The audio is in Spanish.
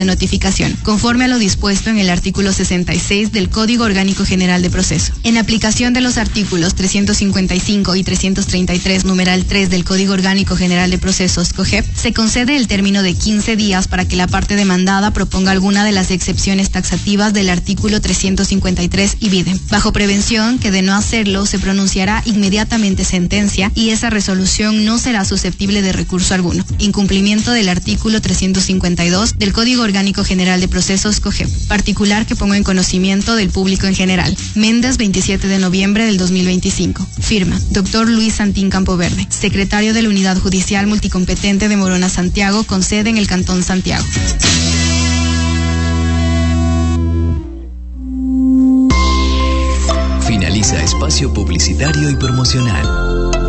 de notificación, conforme a lo dispuesto en el artículo 66 del Código Orgánico General de Proceso. En aplicación de los artículos 355 y 333, numeral 3 del Código Orgánico General de Procesos, COGEP, se concede el término de 15 días para que la parte demandada proponga alguna de las excepciones taxativas del artículo 353 y vide. Bajo prevención que de no hacerlo se pronunciará inmediatamente sentencia y esa resolución no será susceptible de recurso alguno. Incumplimiento del artículo 352 del Código Orgánico General de Procesos, COGEP. Particular que pongo en conocimiento del público en general. Méndez, 27 de noviembre del 2025. Firma: Dr. Luis Santín Campoverde, secretario de la Unidad Judicial Multicompetente de Morona, Santiago, con sede en el Cantón Santiago. Finaliza espacio publicitario y promocional.